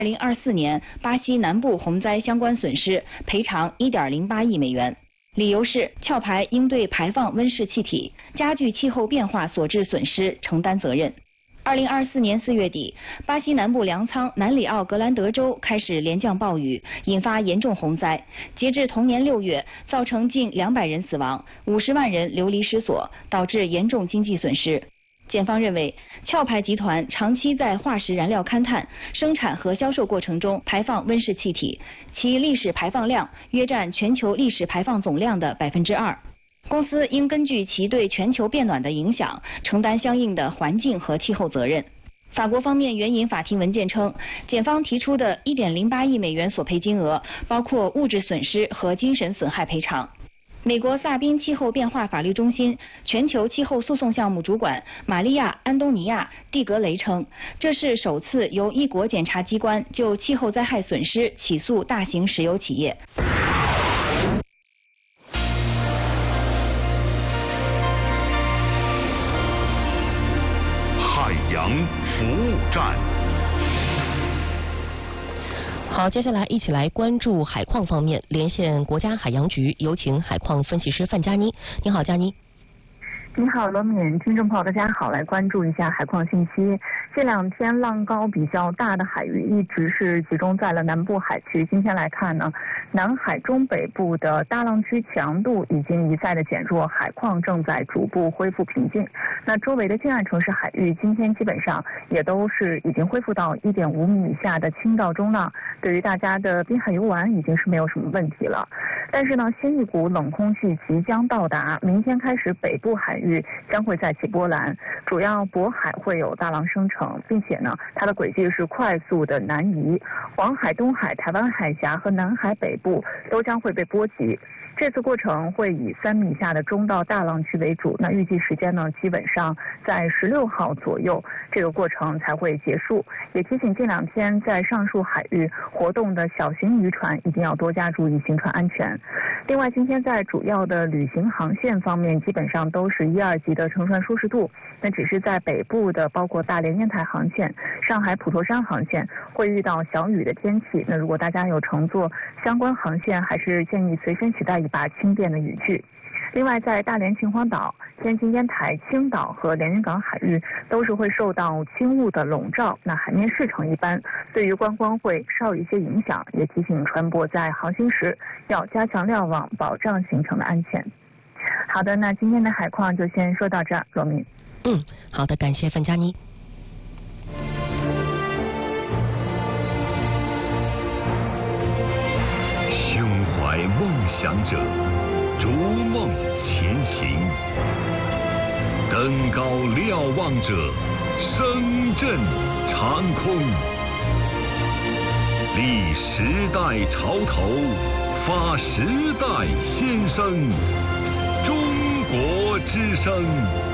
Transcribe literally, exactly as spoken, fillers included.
二零二四年巴西南部洪灾相关损失赔偿一点零八亿美元，理由是壳牌应对排放温室气体、加剧气候变化所致损失承担责任。二零二四年四月底，巴西南部粮仓南里奥格兰德州开始连降暴雨，引发严重洪灾。截至同年六月，造成近两百人死亡，五十万人流离失所，导致严重经济损失。检方认为，壳牌集团长期在化石燃料勘探、生产和销售过程中排放温室气体，其历史排放量约占全球历史排放总量的百分之二。公司应根据其对全球变暖的影响，承担相应的环境和气候责任。法国方面援引法庭文件称，检方提出的一点零八亿美元索赔金额包括物质损失和精神损害赔偿。美国萨宾气候变化法律中心全球气候诉讼项目主管玛利亚·安东尼亚·蒂格雷称，这是首次由一国检察机关就气候灾害损失起诉大型石油企业。 海洋服务站。 好，接下来一起来关注海况方面，连线国家海洋局，有请海况分析师范佳妮。你好，佳妮。 你好，罗敏，听众朋友大家好，来关注一下海况信息。这两天浪高比较大的海域一直是集中在了南部海区。今天来看呢，南海中北部的大浪区强度已经一再的减弱，海况正在逐步恢复平静。那周围的近岸城市海域今天基本上也都是已经恢复到一点五米以下的轻到中浪，对于大家的滨海游玩已经是没有什么问题了。但是呢，新一股冷空气即将到达，明天开始北部海域将会再起波澜，主要渤海会有大浪生成，并且呢，它的轨迹是快速的南移，黄海、东海、台湾海峡和南海北部都将会被波及。这次过程会以三米以下的中到大浪区为主，那预计时间呢，基本上在十六号左右，这个过程才会结束。也提醒近两天在上述海域活动的小型渔船一定要多加注意行船安全。另外，今天在主要的旅行航线方面，基本上都是一二级的乘船舒适度，那只是在北部的包括大连烟台航线、上海普陀山航线会遇到小雨的天气。那如果大家有乘坐相关航线，还是建议随身携带一把轻便的雨具。另外，在大连秦皇岛、天津烟台、青岛和连云港海域都是会受到轻雾的笼罩，那海面视程一般，对于观光会稍有一些影响。也提醒船舶在航行时要加强瞭望，保障行程的安全。好的，那今天的海况就先说到这儿，罗敏。 嗯，好的，感谢范佳妮。 胸怀梦想者，逐梦前行；登高瞭望者，声震长空。立时代潮头，发时代先声。中国之声。